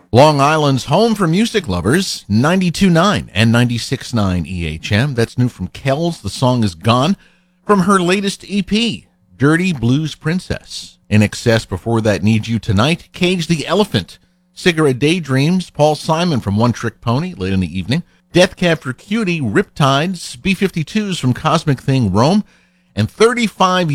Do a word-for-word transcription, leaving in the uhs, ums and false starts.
Long Island's home for music lovers, ninety-two point nine and ninety-six point nine E H M. That's new from Kells. The song is Gone from her latest E P, Dirty Blues Princess. In Excess before that, Need You Tonight, Cage the Elephant, Cigarette Daydreams, Paul Simon from One Trick Pony late in the evening, Death Cab for Cutie, Riptides, B fifty-twos from Cosmic Thing, Rome, and thirty-five